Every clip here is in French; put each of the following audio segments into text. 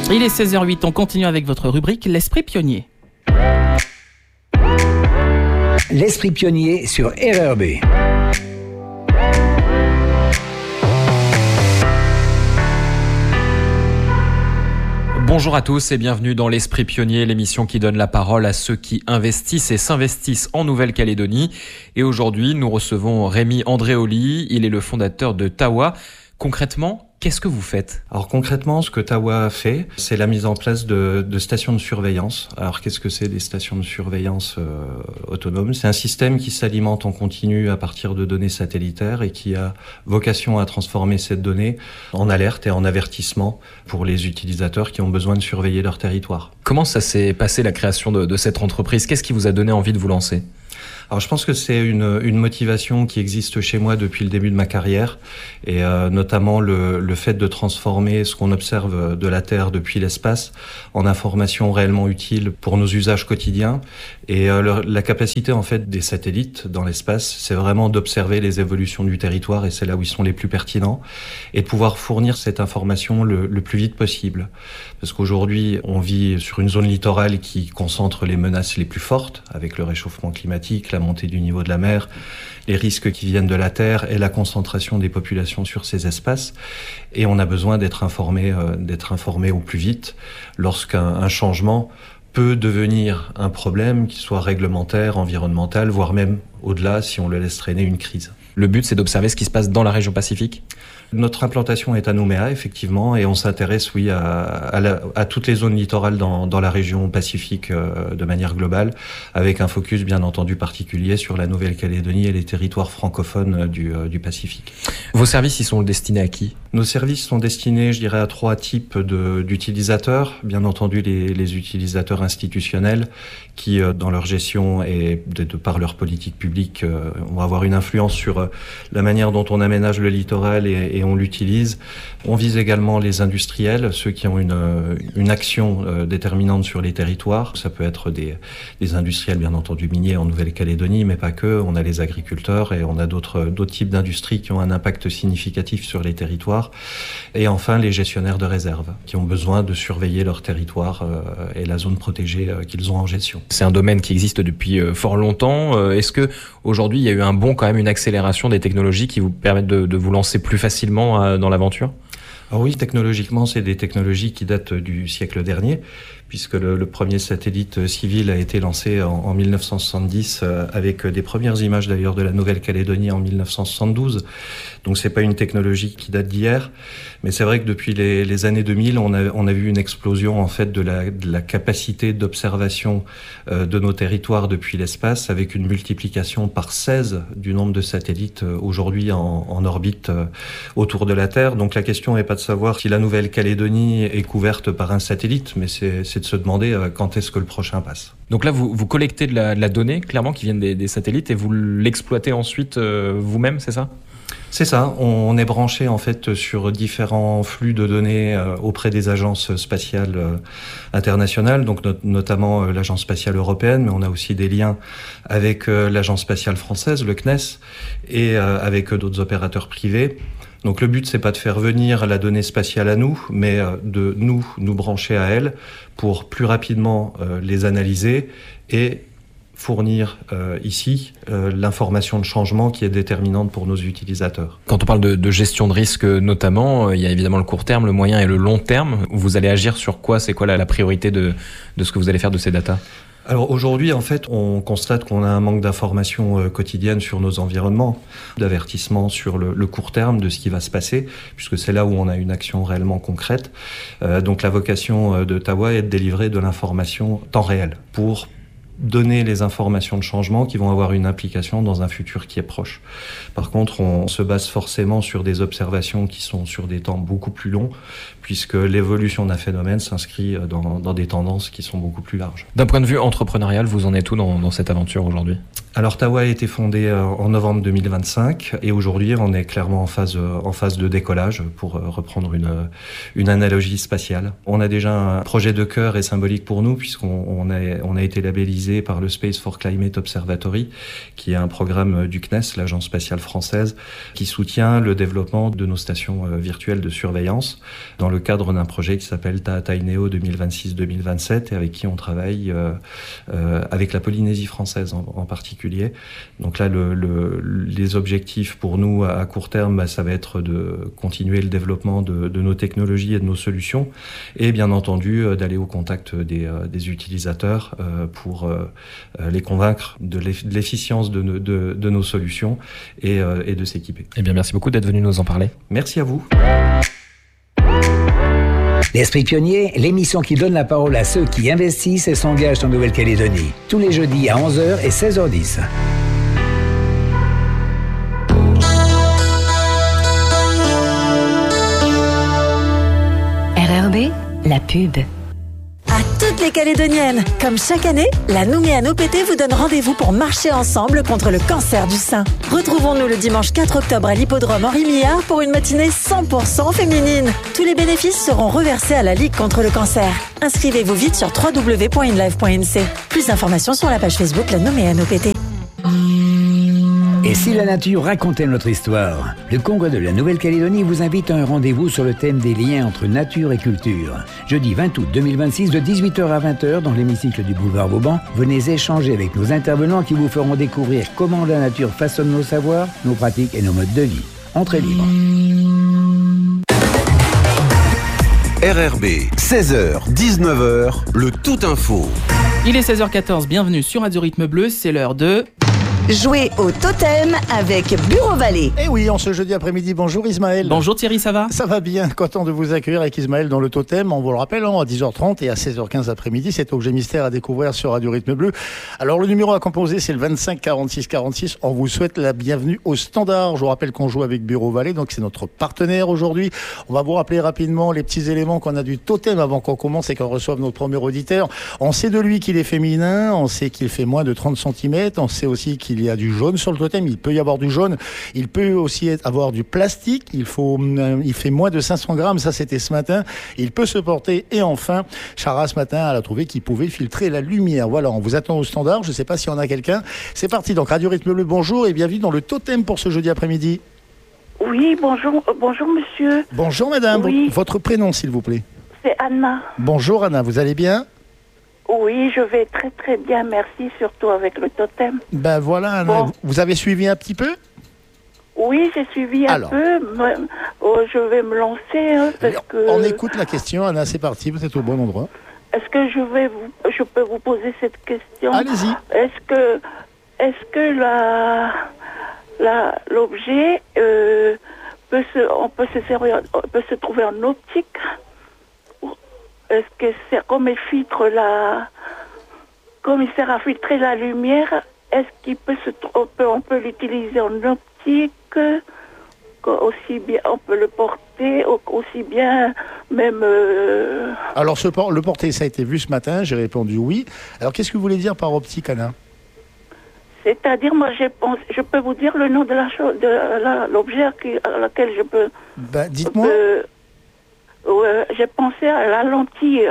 Il est 16h08, on continue avec votre rubrique L'Esprit Pionnier. L'Esprit Pionnier sur RRB. Bonjour à tous et bienvenue dans l'Esprit Pionnier, l'émission qui donne la parole à ceux qui investissent et s'investissent en Nouvelle-Calédonie. Et aujourd'hui, nous recevons Rémi Andréoli, il est le fondateur de Tawa. Concrètement, qu'est-ce que vous faites ? Alors concrètement, ce que Tawa fait, c'est la mise en place de stations de surveillance. Alors qu'est-ce que c'est des stations de surveillance autonomes ? C'est un système qui s'alimente en continu à partir de données satellitaires et qui a vocation à transformer cette donnée en alerte et en avertissement pour les utilisateurs qui ont besoin de surveiller leur territoire. Comment ça s'est passé la création de cette entreprise ? Qu'est-ce qui vous a donné envie de vous lancer ? Alors je pense que c'est une motivation qui existe chez moi depuis le début de ma carrière et notamment le fait de transformer ce qu'on observe de la Terre depuis l'espace en informations réellement utiles pour nos usages quotidiens. Et la capacité en fait des satellites dans l'espace, c'est vraiment d'observer les évolutions du territoire et c'est là où ils sont les plus pertinents et de pouvoir fournir cette information le plus vite possible. Parce qu'aujourd'hui, on vit sur une zone littorale qui concentre les menaces les plus fortes avec le réchauffement climatique, la montée du niveau de la mer, les risques qui viennent de la Terre et la concentration des populations sur ces espaces. Et on a besoin d'être informé au plus vite lorsqu'un changement peut devenir un problème, qu'il soit réglementaire, environnemental, voire même au-delà si on le laisse traîner une crise. Le but, c'est d'observer ce qui se passe dans la région Pacifique ? Notre implantation est à Nouméa, effectivement, et on s'intéresse, oui, à toutes les zones littorales dans la région Pacifique de manière globale, avec un focus, bien entendu, particulier sur la Nouvelle-Calédonie et les territoires francophones du Pacifique. Vos services, ils sont destinés à qui ? Nos services sont destinés, je dirais, à 3 types d'utilisateurs. Bien entendu, les utilisateurs institutionnels qui, dans leur gestion et de par leur politique publique, vont avoir une influence sur la manière dont on aménage le littoral et on l'utilise. On vise également les industriels, ceux qui ont une action déterminante sur les territoires. Ça peut être des industriels, bien entendu, miniers en Nouvelle-Calédonie, mais pas que. On a les agriculteurs et on a d'autres types d'industries qui ont un impact significatif sur les territoires. Et enfin, les gestionnaires de réserve, qui ont besoin de surveiller leur territoire et la zone protégée qu'ils ont en gestion. C'est un domaine qui existe depuis fort longtemps. Est-ce que aujourd'hui, il y a eu un bond, quand même, une accélération des technologies qui vous permettent de vous lancer plus facilement dans l'aventure ? Alors oui, technologiquement, c'est des technologies qui datent du siècle dernier, puisque le premier satellite civil a été lancé en 1970, avec des premières images d'ailleurs de la Nouvelle-Calédonie en 1972. Donc c'est pas une technologie qui date d'hier, mais c'est vrai que depuis les années 2000, on a vu une explosion en fait de la capacité d'observation de nos territoires depuis l'espace, avec une multiplication par 16 du nombre de satellites aujourd'hui en orbite autour de la Terre. Donc la question n'est pas de savoir si la Nouvelle-Calédonie est couverte par un satellite, mais c'est de se demander quand est-ce que le prochain passe. Donc là, vous collectez de la donnée, clairement, qui viennent des satellites, et vous l'exploitez ensuite vous-même, c'est ça ? C'est ça, on est branché en fait sur différents flux de données auprès des agences spatiales internationales, donc notamment l'Agence spatiale européenne, mais on a aussi des liens avec l'Agence spatiale française, le CNES, et avec d'autres opérateurs privés. Donc le but, c'est pas de faire venir la donnée spatiale à nous, mais de nous brancher à elle pour plus rapidement les analyser et fournir ici l'information de changement qui est déterminante pour nos utilisateurs. Quand on parle de gestion de risque notamment, il y a évidemment le court terme, le moyen et le long terme. Vous allez agir sur quoi ? C'est quoi la priorité de ce que vous allez faire de ces datas ? Alors aujourd'hui, en fait, on constate qu'on a un manque d'informations quotidiennes sur nos environnements, d'avertissement sur le court terme de ce qui va se passer, puisque c'est là où on a une action réellement concrète. Donc la vocation de Tawa est de délivrer de l'information temps réel pour donner les informations de changement qui vont avoir une implication dans un futur qui est proche. Par contre, on se base forcément sur des observations qui sont sur des temps beaucoup plus longs, puisque l'évolution d'un phénomène s'inscrit dans des tendances qui sont beaucoup plus larges. D'un point de vue entrepreneurial, vous en êtes où dans cette aventure aujourd'hui ? Alors Tawa a été fondée en novembre 2025 et aujourd'hui on est clairement en phase de décollage pour reprendre une analogie spatiale. On a déjà un projet de cœur et symbolique pour nous puisqu'on a été labellisé par le Space for Climate Observatory qui est un programme du CNES, l'agence spatiale française, qui soutient le développement de nos stations virtuelles de surveillance dans le cadre d'un projet qui s'appelle Taataineo 2026-2027 et avec qui on travaille avec la Polynésie française en particulier. Donc là, les objectifs pour nous à court terme, ça va être de continuer le développement de nos technologies et de nos solutions et bien entendu d'aller au contact des utilisateurs pour les convaincre de l'efficience de nos solutions et de s'équiper. Eh bien, merci beaucoup d'être venu nous en parler. Merci à vous. L'Esprit Pionnier, l'émission qui donne la parole à ceux qui investissent et s'engagent en Nouvelle-Calédonie. Tous les jeudis à 11h et 16h10. RRB, la pub. À toutes les Calédoniennes, comme chaque année, la Nouméane OPT vous donne rendez-vous pour marcher ensemble contre le cancer du sein. Retrouvons-nous le dimanche 4 octobre à l'hippodrome Henri Millard pour une matinée 100% féminine. Tous les bénéfices seront reversés à la Ligue contre le cancer. Inscrivez-vous vite sur www.inlive.nc. Plus d'informations sur la page Facebook La Nouméane OPT. Et si la nature racontait notre histoire? Le Congrès de la Nouvelle-Calédonie vous invite à un rendez-vous sur le thème des liens entre nature et culture. Jeudi 20 août 2026, de 18h à 20h, dans l'hémicycle du boulevard Vauban, venez échanger avec nos intervenants qui vous feront découvrir comment la nature façonne nos savoirs, nos pratiques et nos modes de vie. Entrée libre. RRB, 16h, 19h, le tout info. Il est 16h14, bienvenue sur Radio Rythme Bleu, c'est l'heure de... Jouez au totem avec Bureau Vallée. Et oui, en ce jeudi après-midi, bonjour Ismaël. Bonjour Thierry, ça va? Ça va bien, content de vous accueillir avec Ismaël dans le totem. On vous le rappelle, à 10h30 et à 16h15 après-midi, c'est Objet Mystère à découvrir sur Radio Rythme Bleu. Alors le numéro à composer, c'est le 25 46 46. On vous souhaite la bienvenue au standard. Je vous rappelle qu'on joue avec Bureau Vallée, donc c'est notre partenaire aujourd'hui. On va vous rappeler rapidement les petits éléments qu'on a du totem avant qu'on commence et qu'on reçoive notre premier auditeur. On sait de lui qu'il est féminin, on sait qu'il fait moins de 30 cm, on sait aussi qu'il y a du jaune sur le totem, il peut y avoir du jaune, il peut aussi avoir du plastique, il fait moins de 500 grammes, ça c'était ce matin, il peut se porter et enfin, Chara ce matin elle a trouvé qu'il pouvait filtrer la lumière. Voilà, on vous attend au standard, je ne sais pas si on a quelqu'un. C'est parti, donc Radio Rythme Bleu, bonjour et bienvenue dans le totem pour ce jeudi après-midi. Oui, bonjour monsieur. Bonjour madame, oui. Votre prénom s'il vous plaît. C'est Anna. Bonjour Anna, vous allez bien? Oui, je vais très très bien, merci, surtout avec le totem. Ben voilà, Anna, bon. Vous avez suivi un petit peu? Oui, j'ai suivi un peu. Je vais me lancer parce que... On écoute la question, Anna, c'est parti, vous êtes au bon endroit. Est-ce que je peux vous poser cette question? Allez-y. Est-ce que l'objet peut se trouver en optique? Est-ce que c'est comme il filtre comme il sert à filtrer la lumière, est-ce qu'il peut on peut l'utiliser en optique aussi bien, on peut le porter aussi bien même. Alors le porter, ça a été vu ce matin, j'ai répondu oui. Alors qu'est-ce que vous voulez dire par optique, Anna? C'est-à-dire, moi, je peux vous dire le nom de l'objet à laquelle je peux. Ben, dites-moi. J'ai pensé à la lentille.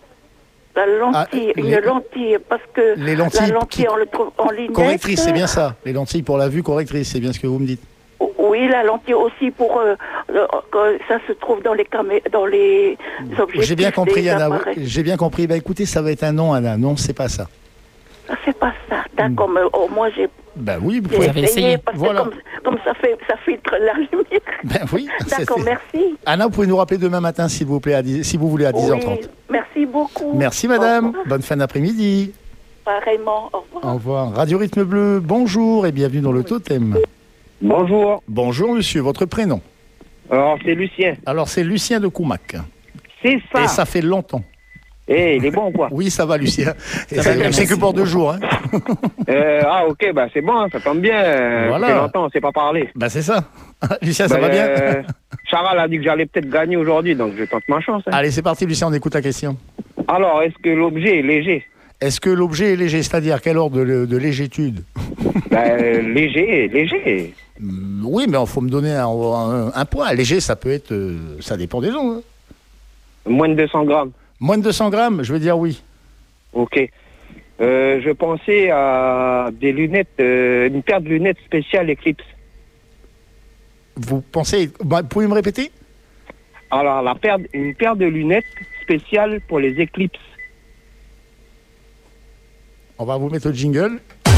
Une lentille, parce que les lentilles la lentille, on le trouve en lunette. Correctrice, c'est bien ça. Les lentilles pour la vue correctrice, c'est bien ce que vous me dites. Oui, la lentille aussi pour ça se trouve dans les objets. J'ai bien compris, Anna. J'ai bien compris. Ben écoutez, ça va être un non, Anna. Non, c'est pas ça. C'est pas ça. D'accord, mais au moins j'ai. Ben oui, vous pouvez essayer. Parce voilà. que comme ça filtre la lumière. Ben oui. D'accord, merci. Anna, vous pouvez nous rappeler demain matin, s'il vous plaît, si vous voulez, à 10h30. Oui, merci beaucoup. Merci, madame. Bonne fin d'après-midi. Pareillement. Au revoir. Au revoir. Radio Rythme Bleu, bonjour et bienvenue dans le totem. Bonjour. Bonjour, monsieur. Votre prénom? Alors, c'est Lucien. Alors, c'est Lucien de Coumac. C'est ça. Et ça fait longtemps. Il est bon ou quoi? Oui, ça va, Lucien. C'est que pour 2 jours. Hein. Ok, bah c'est bon, ça tombe bien. Voilà. Ça fait longtemps, on ne s'est pas parlé. Bah c'est ça. Lucien, ça va bien? Charal a dit que j'allais peut-être gagner aujourd'hui, donc je tente ma chance. Hein. Allez, c'est parti, Lucien, on écoute la question. Alors, est-ce que l'objet est léger? Est-ce que l'objet est léger? C'est-à-dire quel ordre de légétude? Léger. Oui, mais il faut me donner un point. Léger, ça peut être... ça dépend des gens. Hein. Moins de 200 grammes. Moins de 200 grammes, je veux dire oui. Ok. Je pensais à des lunettes, une paire de lunettes spéciales Eclipse. Vous pensez... Vous pouvez me répéter? Alors, une paire de lunettes spéciales pour les Eclipse. On va vous mettre le jingle.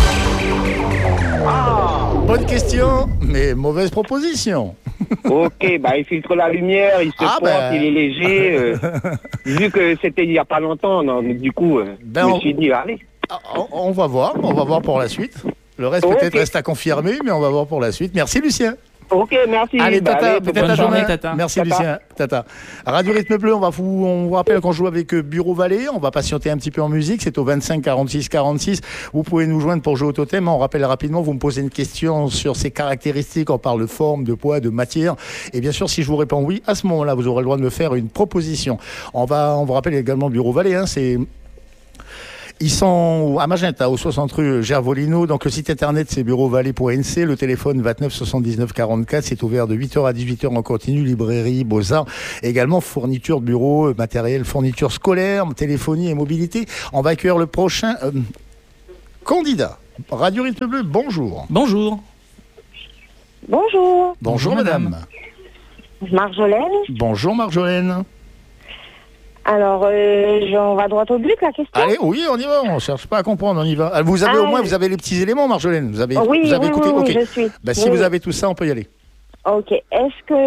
Bonne question, mais mauvaise proposition. Ok, il filtre la lumière, il se porte, il est léger. Vu que c'était il n'y a pas longtemps, du coup, je me suis dit, allez. On va voir pour la suite. Le reste peut-être reste à confirmer, mais on va voir pour la suite. Merci Lucien. Ok, merci. Allez, Tata, peut-être bonne journée, Tata. Merci Tata. Lucien, Tata. Radio Rythme Bleu, on vous rappelle qu'on joue avec Bureau Vallée. On va patienter un petit peu en musique. C'est au 25 46 46. Vous pouvez nous joindre pour jouer au totem. On rappelle rapidement, vous me posez une question sur ses caractéristiques. On parle de forme, de poids, de matière. Et bien sûr, si je vous réponds oui, à ce moment-là, vous aurez le droit de me faire une proposition. On vous rappelle également Bureau Vallée. Ils sont à Magenta, au 60 rue Gervolino. Donc le site internet c'est bureauvalet.nc. Le téléphone 29 79 44. C'est ouvert de 8h à 18h en continu. Librairie, Beaux-Arts. Également fourniture de bureau, matériel, fourniture scolaire, téléphonie et mobilité. On va accueillir le prochain candidat. Radio Rythme Bleu, bonjour. Bonjour. Bonjour. Bonjour madame. Marjolaine. Bonjour Marjolaine. Alors, on va droit au but, la question. Allez, oui, on y va, on ne cherche pas à comprendre, on y va. Vous avez au moins, vous avez les petits éléments, Marjolaine. Vous avez écouté. Oui, ok. je suis. Si vous avez tout ça, on peut y aller. Ok. Est-ce que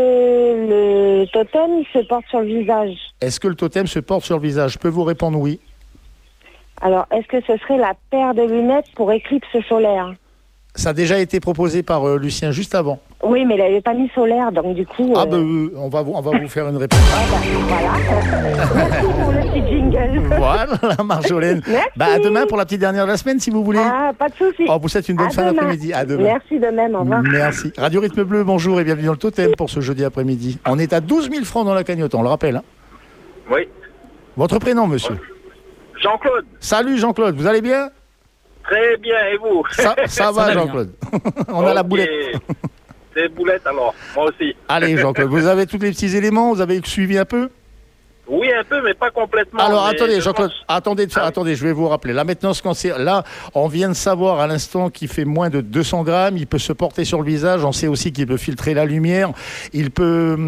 le totem se porte sur le visage? Est-ce que le totem se porte sur le visage? Je peux vous répondre oui. Alors, est-ce que ce serait la paire de lunettes pour éclipse solaire? Ça a déjà été proposé par Lucien juste avant. Oui, mais il n'avait pas mis solaire, donc du coup... on va vous faire une réponse. Voilà. Merci pour le petit jingle. Voilà, Marjolaine. Merci. À demain pour la petite dernière de la semaine, si vous voulez. Pas de souci. Vous souhaite une bonne fin d'après-midi. À demain. Merci de même, au revoir. Merci. Radio Rythme Bleu, bonjour et bienvenue dans le totem pour ce jeudi après-midi. On est à 12 000 francs dans la cagnotte, on le rappelle. Hein. Oui. Votre prénom, monsieur? Jean-Claude. Salut Jean-Claude, vous allez bien? Très bien, et vous? Ça va Jean-Claude. On a la boulette. Des boulettes alors, moi aussi. Allez Jean-Claude, vous avez tous les petits éléments, vous avez suivi un peu? Oui, un peu, mais pas complètement. Alors attendez Jean-Claude, attendez, je vais vous rappeler. Là maintenant, on vient de savoir à l'instant qu'il fait moins de 200 grammes, il peut se porter sur le visage, on sait aussi qu'il peut filtrer la lumière, il peut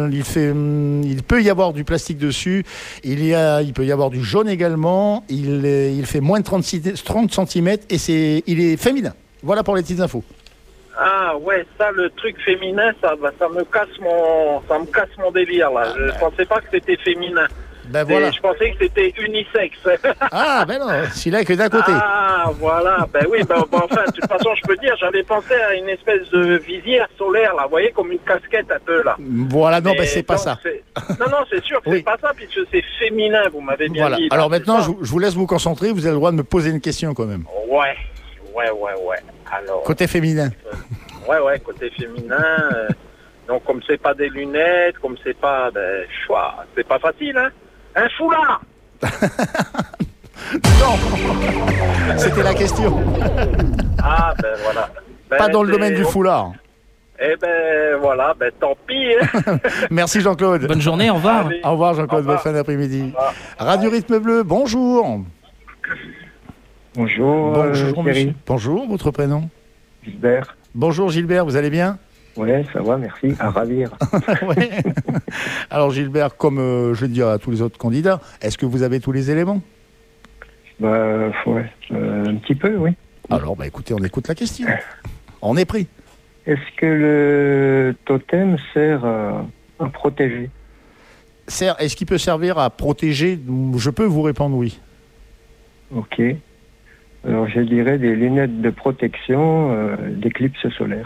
y avoir du plastique dessus, il peut y avoir du jaune également, il fait moins de 30 cm et il est féminin. Voilà pour les petites infos. Ah ouais, ça le truc féminin, ça me casse mon délire là. Je pensais pas que c'était féminin. Ben voilà. Je pensais que c'était unisexe. Ah ben non, celui-là est que d'un côté. Ah voilà, ben oui, enfin de toute façon je peux dire, j'avais pensé à une espèce de visière solaire là, vous voyez, comme une casquette un peu là. Voilà, non, c'est pas ça. Non, c'est sûr que c'est pas ça, puisque c'est féminin, vous m'avez bien dit. Alors maintenant, je vous laisse vous concentrer, vous avez le droit de me poser une question quand même. Ouais. Alors, côté féminin. Ouais, côté féminin. Donc, comme c'est pas des lunettes, comme c'est pas c'est pas facile, hein. Un foulard. Non. C'était la question. Ah, ben voilà. Pas dans le domaine du foulard. Eh ben voilà, tant pis. Hein. Merci Jean-Claude. Bonne journée, au revoir. Au revoir Jean-Claude, bonne fin d'après-midi. Radio Rythme Bleu, bonjour. Bonjour, monsieur. Bonjour, votre prénom? Gilbert. Bonjour Gilbert, vous allez bien? Oui, ça va, merci. À ravir. Ouais. Alors Gilbert, comme je vais dire à tous les autres candidats, est-ce que vous avez tous les éléments? Un petit peu, oui. Alors, écoutez, on écoute la question. On est pris. Est-ce que le totem sert à protéger? Est-ce qu'il peut servir à protéger? Je peux vous répondre oui. Ok. Alors, je dirais des lunettes de protection d'éclipse solaire.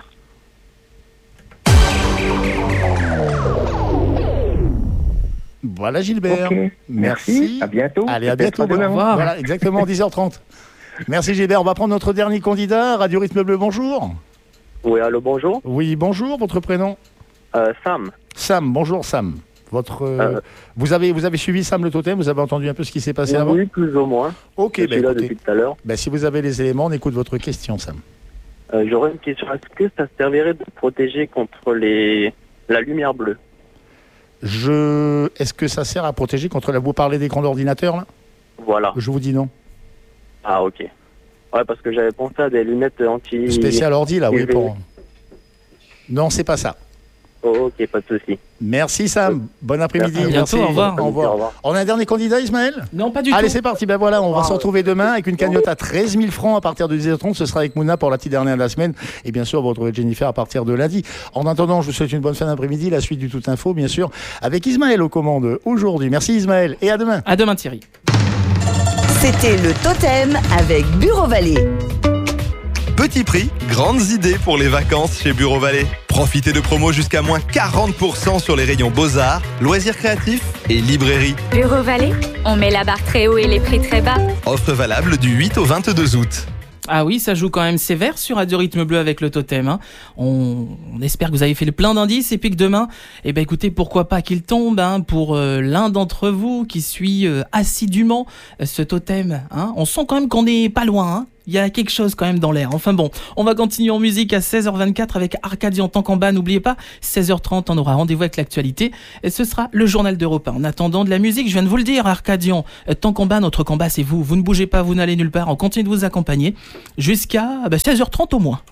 Voilà Gilbert. Okay. Merci. À bientôt. Allez, à bientôt. Au revoir. Voilà, exactement 10h30. Merci Gilbert. On va prendre notre dernier candidat. Radio Rythme Bleu, bonjour. Oui, allô, bonjour. Oui, bonjour. Votre prénom? Sam. Sam, bonjour Sam. Vous avez suivi Sam le totem, vous avez entendu un peu ce qui s'est passé avant? Oui, plus ou moins. Ok, je suis là depuis tout à l'heure. Si vous avez les éléments, on écoute votre question, Sam. J'aurais une question. Est-ce que ça servirait de protéger contre la lumière bleue? Est-ce que ça sert à protéger contre Vous parlez d'écran d'ordinateur, là? Voilà. Je vous dis non. Ah, ok. Ouais, parce que j'avais pensé à des lunettes anti... Spécial ordi, là, oui. Non, c'est pas ça. Oh, ok, pas de souci. Merci Sam, bon après-midi. À bientôt, au revoir. Au revoir. On a un dernier candidat, Ismaël? Non, pas du tout. Allez, c'est parti. Voilà, on va se retrouver demain avec une cagnotte à 13 000 francs à partir de 10h30. Ce sera avec Mouna pour la petite dernière de la semaine. Et bien sûr, vous retrouvez Jennifer à partir de lundi. En attendant, je vous souhaite une bonne fin d'après-midi. La suite du Tout Info, bien sûr, avec Ismaël aux commandes aujourd'hui. Merci Ismaël et à demain. À demain Thierry. C'était le Totem avec Bureau Vallée. Petit prix, grandes idées pour les vacances chez Bureau Vallée. Profitez de promos jusqu'à moins 40% sur les rayons beaux-arts, loisirs créatifs et librairie. Bureau Vallée, on met la barre très haut et les prix très bas. Offre valable du 8 au 22 août. Ah oui, ça joue quand même sévère sur Radio Rythme Bleu avec le totem. Hein. On espère que vous avez fait le plein d'indices et puis que demain, écoutez, pourquoi pas qu'il tombe pour l'un d'entre vous qui suit assidûment ce totem. Hein. On sent quand même qu'on n'est pas loin. Hein. Il y a quelque chose quand même dans l'air. Enfin bon, on va continuer en musique à 16h24 avec Arcadie en tant qu'en bas. N'oubliez pas, 16h30, on aura rendez-vous avec l'actualité. Et ce sera le journal d'Europe 1. En attendant de la musique, je viens de vous le dire, Arcadian, tant qu'en bas, notre combat, c'est vous. Vous ne bougez pas, vous n'allez nulle part. On continue de vous accompagner jusqu'à 16h30 au moins.